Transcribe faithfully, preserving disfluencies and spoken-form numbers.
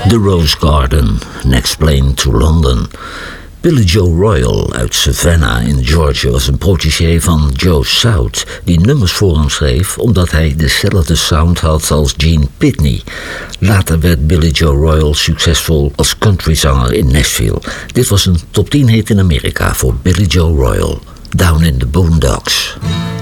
The Rose Garden, Next Plane to London. Billy Joe Royal uit Savannah in Georgia was een protégé van Joe South, die nummers voor hem schreef omdat hij dezelfde sound had als Gene Pitney. Later werd Billy Joe Royal succesvol als countryzanger in Nashville. Dit was een top tien hit in Amerika voor Billy Joe Royal, Down in the Boondocks.